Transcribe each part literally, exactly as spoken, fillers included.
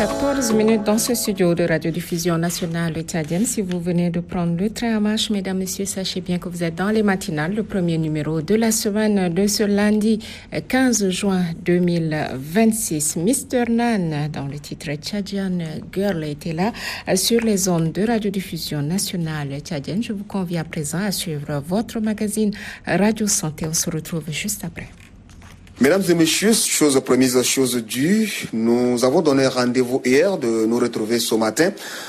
quatorze minutes dans ce studio de radiodiffusion nationale tchadienne. Si vous venez de prendre le train en marche, mesdames, messieurs, sachez bien que vous êtes dans les matinales, le premier numéro de la semaine de ce lundi quinze juin deux mille vingt-six. mister Nan, dans le titre Tchadian Girl, était là sur les ondes de radiodiffusion nationale tchadienne. Je vous convie à présent à suivre votre magazine Radio Santé. On se retrouve juste après. Mesdames et messieurs, chose promise, chose due, nous avons donné rendez-vous hier de nous retrouver ce matin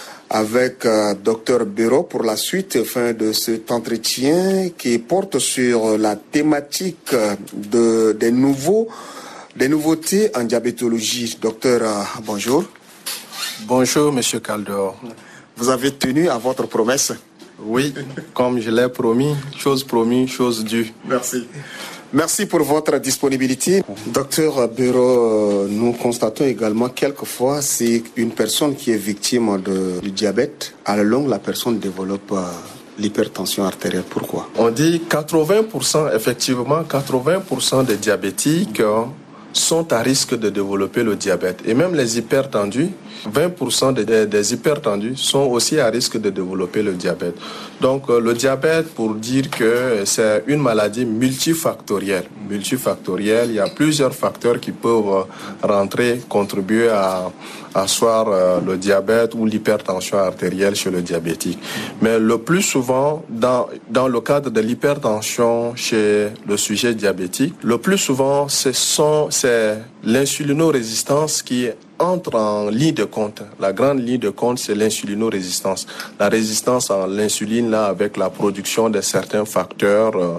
avec euh, Docteur Béraud pour la suite fin de cet entretien qui porte sur la thématique de, des, nouveaux, des nouveautés en diabétologie. Docteur, euh, bonjour. Bonjour, Monsieur Caldor. Vous avez tenu à votre promesse? Oui, comme je l'ai promis, chose promise, chose due. Merci. Merci pour votre disponibilité. Docteur Béraud, nous constatons également quelquefois c'est une personne qui est victime de, du diabète. À la longue, la personne développe euh, l'hypertension artérielle. Pourquoi? On dit quatre-vingts pour cent, effectivement, quatre-vingts pour cent des diabétiques euh, sont à risque de développer le diabète. Et même les hypertendus, vingt pour cent des, des hypertendus sont aussi à risque de développer le diabète. Donc euh, le diabète, pour dire que c'est une maladie multifactorielle. Multifactorielle, il y a plusieurs facteurs qui peuvent rentrer, contribuer à asseoir euh, le diabète ou l'hypertension artérielle chez le diabétique. Mais le plus souvent, dans, dans le cadre de l'hypertension chez le sujet diabétique, le plus souvent, ce sont, c'est l'insulinorésistance qui entre en ligne de compte. La grande ligne de compte, c'est l'insulinorésistance. La résistance à l'insuline, là, avec la production de certains facteurs euh,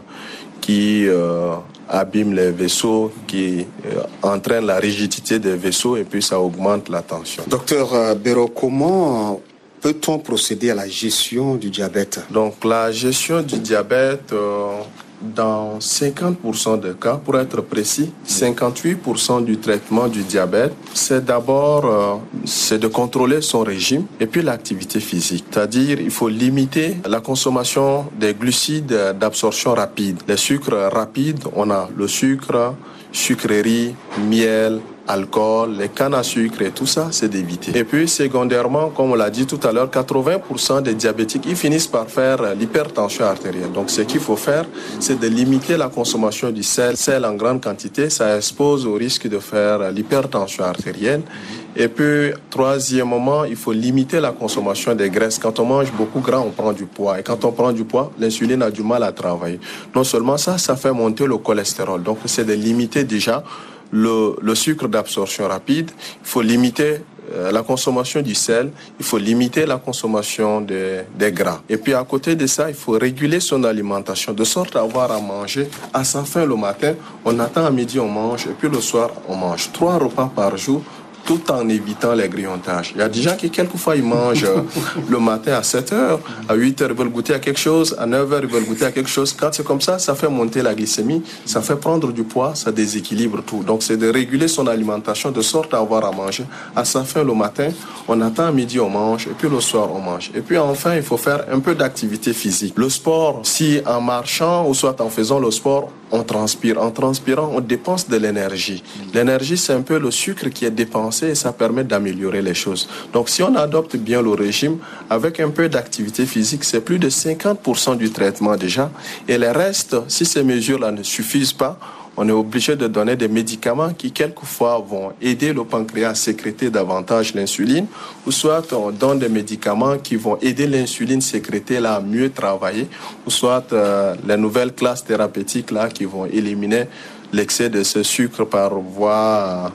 qui euh, abîment les vaisseaux, qui euh, entraînent la rigidité des vaisseaux et puis ça augmente la tension. Docteur euh, Béraud, comment peut-on procéder à la gestion du diabète? Donc la gestion du diabète, euh, dans cinquante pour cent des cas, pour être précis, cinquante-huit pour cent du traitement du diabète, c'est d'abord euh, c'est de contrôler son régime et puis l'activité physique. C'est-à-dire, il faut limiter la consommation des glucides d'absorption rapide. Les sucres rapides, on a le sucre, sucrerie, miel, alcool, les cannes à sucre et tout ça, c'est d'éviter. Et puis, secondairement, comme on l'a dit tout à l'heure, quatre-vingts pour cent des diabétiques, ils finissent par faire l'hypertension artérielle. Donc, ce qu'il faut faire, c'est de limiter la consommation du sel. Sel en grande quantité, ça expose au risque de faire l'hypertension artérielle. Et puis, troisièmement, il faut limiter la consommation des graisses. Quand on mange beaucoup gras, on prend du poids. Et quand on prend du poids, l'insuline a du mal à travailler. Non seulement ça, ça fait monter le cholestérol. Donc, c'est de limiter déjà Le, le sucre d'absorption rapide, il faut limiter euh, la consommation du sel, il faut limiter la consommation de, des gras. Et puis à côté de ça, il faut réguler son alimentation, de sorte à avoir à manger à sa faim le matin, on attend à midi, on mange, et puis le soir, on mange trois repas par jour, tout en évitant les grignotages. Il y a des gens qui, quelquefois, ils mangent le matin à sept heures, à huit heures, ils veulent goûter à quelque chose, à neuf heures, ils veulent goûter à quelque chose. Quand c'est comme ça, ça fait monter la glycémie, ça fait prendre du poids, ça déséquilibre tout. Donc, c'est de réguler son alimentation de sorte à avoir à manger. À sa faim, le matin, on attend à midi, on mange, et puis le soir, on mange. Et puis, enfin, il faut faire un peu d'activité physique. Le sport, si en marchant ou soit en faisant le sport, on transpire. En transpirant, on dépense de l'énergie. L'énergie, c'est un peu le sucre qui est dépensé et ça permet d'améliorer les choses. Donc, si on adopte bien le régime, avec un peu d'activité physique, c'est plus de cinquante pour cent du traitement déjà. Et le reste, si ces mesures-là ne suffisent pas, on est obligé de donner des médicaments qui, quelquefois, vont aider le pancréas à sécréter davantage l'insuline, ou soit on donne des médicaments qui vont aider l'insuline sécrétée là, à mieux travailler, ou soit euh, les nouvelles classes thérapeutiques là, qui vont éliminer l'excès de ce sucre par voie...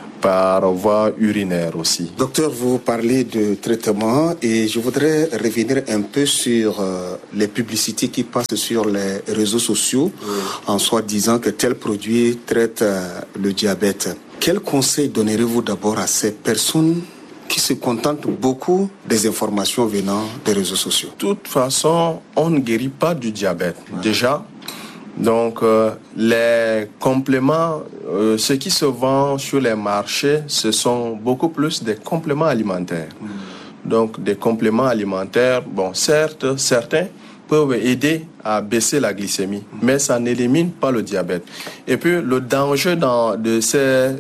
par voie urinaire aussi. Docteur, vous parlez de traitement et je voudrais revenir un peu sur euh, les publicités qui passent sur les réseaux sociaux oui. en soi disant que tel produit traite euh, le diabète. Quel conseil donnerez-vous d'abord à ces personnes qui se contentent beaucoup des informations venant des réseaux sociaux? De toute façon, on ne guérit pas du diabète. Ouais. Déjà, donc, euh, les compléments, euh, ce qui se vend sur les marchés, ce sont beaucoup plus des compléments alimentaires. Mmh. Donc, des compléments alimentaires, bon, certes, certains peuvent aider à baisser la glycémie, mmh. mais ça n'élimine pas le diabète. Et puis, le danger dans, de ces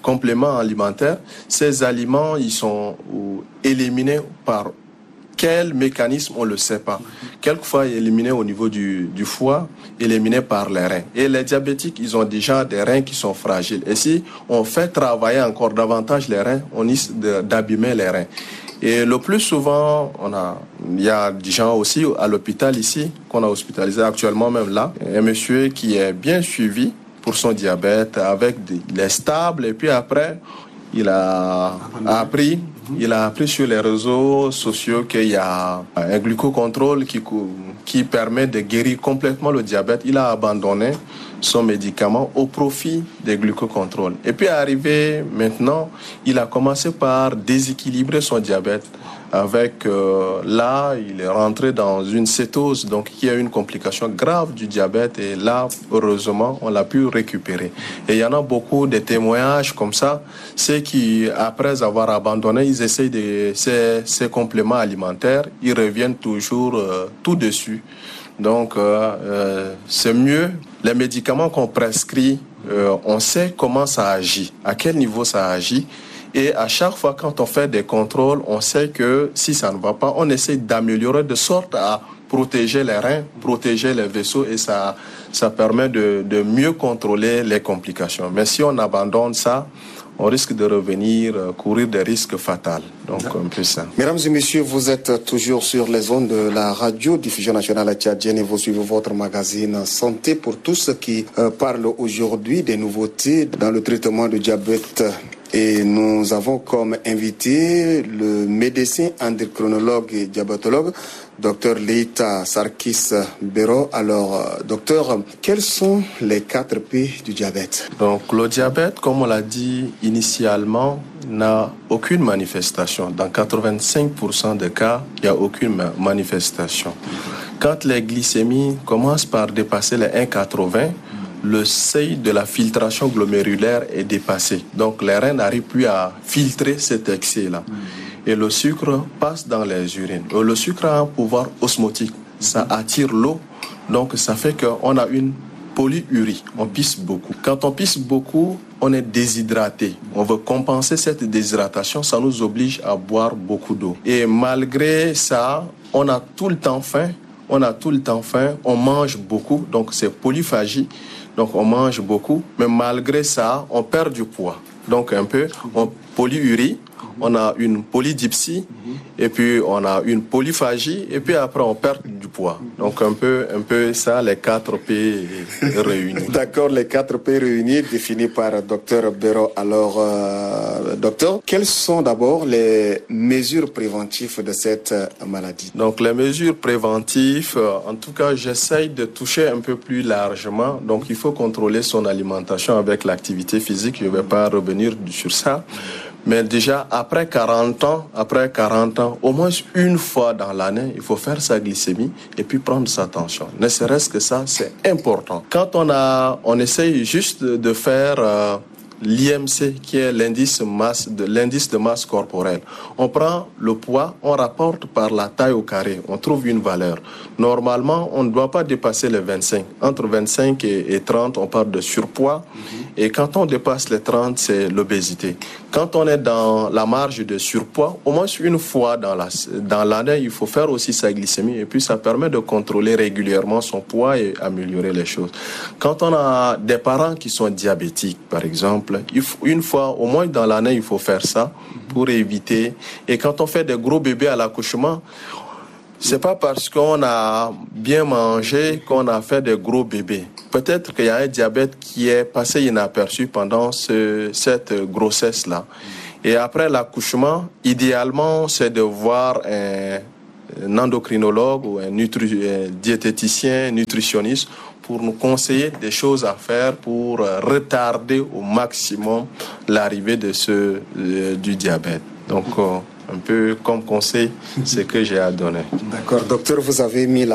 compléments alimentaires, ces aliments, ils sont éliminés par quel mécanisme, on ne le sait pas. Quelquefois éliminés au niveau du, du foie, éliminés par les reins. Et les diabétiques, ils ont déjà des reins qui sont fragiles. Et si on fait travailler encore davantage les reins, on risque d'abîmer les reins. Et le plus souvent, on a, il y a des gens aussi à l'hôpital ici, qu'on a hospitalisé actuellement même là, un monsieur qui est bien suivi pour son diabète, avec des, il est stable, et puis après, il a appris, il a appris sur les réseaux sociaux qu'il y a un glucocontrôle qui, qui permet de guérir complètement le diabète. Il a abandonné son médicament au profit des glucocontrôles. Et puis arrivé maintenant, il a commencé par déséquilibrer son diabète. Avec euh, là, il est rentré dans une cétose, donc qui a une complication grave du diabète. Et là, heureusement, on l'a pu récupérer. Et il y en a beaucoup de témoignages comme ça, ceux qui, après avoir abandonné, ils essayent de ces, ces compléments alimentaires, ils reviennent toujours euh, tout dessus. Donc, euh, euh, c'est mieux. Les médicaments qu'on prescrit, euh, on sait comment ça agit, à quel niveau ça agit. Et à chaque fois, quand on fait des contrôles, on sait que si ça ne va pas, on essaie d'améliorer de sorte à protéger les reins, protéger les vaisseaux, et ça, ça permet de, de mieux contrôler les complications. Mais si on abandonne ça, on risque de revenir euh, courir des risques fatals. Donc, un peu ça. Mesdames et messieurs, vous êtes toujours sur les ondes de la radio-diffusion nationale tchadienne et vous suivez votre magazine Santé pour tous qui euh, parle aujourd'hui des nouveautés dans le traitement du diabète. Et nous avons comme invité le médecin endocrinologue et diabétologue, docteur Leïta Sarkis Bero. Alors, docteur, quels sont les quatre P du diabète? Donc, le diabète, comme on l'a dit initialement, n'a aucune manifestation. Dans quatre-vingt-cinq pour cent des cas, il n'y a aucune manifestation. Quand les glycémies commencent par dépasser les un virgule quatre-vingts, le seuil de la filtration glomérulaire est dépassé. Donc, les reins n'arrivent plus à filtrer cet excès-là. Et le sucre passe dans les urines. Et le sucre a un pouvoir osmotique. Ça attire l'eau. Donc, ça fait qu'on a une polyurie. On pisse beaucoup. Quand on pisse beaucoup, on est déshydraté. On veut compenser cette déshydratation. Ça nous oblige à boire beaucoup d'eau. Et malgré ça, on a tout le temps faim. On a tout le temps faim. On mange beaucoup. Donc, c'est polyphagie. Donc, on mange beaucoup, mais malgré ça, on perd du poids. Donc, un peu, on polyurie, on a une polydipsie, et puis on a une polyphagie, et puis après, on perd du poids. Donc, un peu, un peu ça, les quatre P réunis. D'accord, les quatre P réunis, définis par docteur Bero. Alors, euh, docteur, quelles sont d'abord les mesures préventives de cette maladie? Donc, les mesures préventives, en tout cas, j'essaye de toucher un peu plus largement. Donc, il faut contrôler son alimentation avec l'activité physique. Je ne vais pas revenir sur ça. Mais déjà, après quarante ans, après quarante ans, au moins une fois dans l'année, il faut faire sa glycémie et puis prendre sa tension. Ne serait-ce que ça, c'est important. Quand on a, on essaye juste de faire euh, l'I M C, qui est l'indice masse de l'indice de masse corporelle. On prend le poids, on rapporte par la taille au carré, on trouve une valeur. Normalement, on ne doit pas dépasser les vingt-cinq. Entre vingt-cinq et, et trente, on parle de surpoids. Mm-hmm. Et quand on dépasse les trente, c'est l'obésité. Quand on est dans la marge de surpoids, au moins une fois dans la, dans l'année, il faut faire aussi sa glycémie. Et puis, ça permet de contrôler régulièrement son poids et améliorer les choses. Quand on a des parents qui sont diabétiques, par exemple, il faut, une fois, au moins dans l'année, il faut faire ça pour éviter. Et quand on fait des gros bébés à l'accouchement, c'est pas parce qu'on a bien mangé qu'on a fait des gros bébés. Peut-être qu'il y a un diabète qui est passé inaperçu pendant ce, cette grossesse-là. Et après l'accouchement, idéalement, c'est de voir un, un endocrinologue ou un, nutri, un diététicien, nutritionniste pour nous conseiller des choses à faire pour retarder au maximum l'arrivée de ce, euh, du diabète. Donc, euh, un peu comme conseil, ce que j'ai à donner. D'accord, docteur, vous avez mis la